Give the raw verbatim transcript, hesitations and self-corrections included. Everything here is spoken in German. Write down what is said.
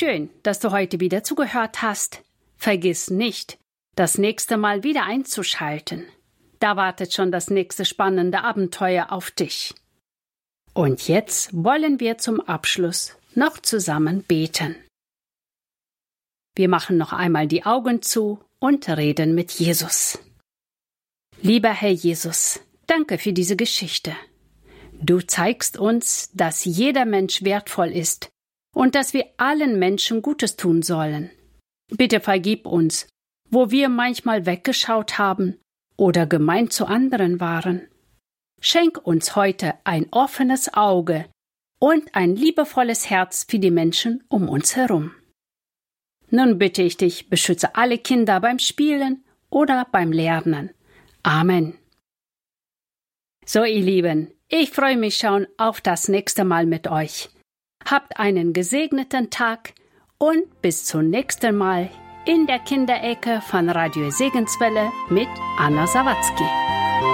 Schön, dass du heute wieder zugehört hast. Vergiss nicht, das nächste Mal wieder einzuschalten. Da wartet schon das nächste spannende Abenteuer auf dich. Und jetzt wollen wir zum Abschluss noch zusammen beten. Wir machen noch einmal die Augen zu und reden mit Jesus. Lieber Herr Jesus, danke für diese Geschichte. Du zeigst uns, dass jeder Mensch wertvoll ist und dass wir allen Menschen Gutes tun sollen. Bitte vergib uns, wo wir manchmal weggeschaut haben oder gemein zu anderen waren. Schenk uns heute ein offenes Auge und ein liebevolles Herz für die Menschen um uns herum. Nun bitte ich dich, beschütze alle Kinder beim Spielen oder beim Lernen. Amen. So, ihr Lieben, ich freue mich schon auf das nächste Mal mit euch. Habt einen gesegneten Tag und bis zum nächsten Mal in der Kinderecke von Radio Segenswelle mit Anna Sawatzki.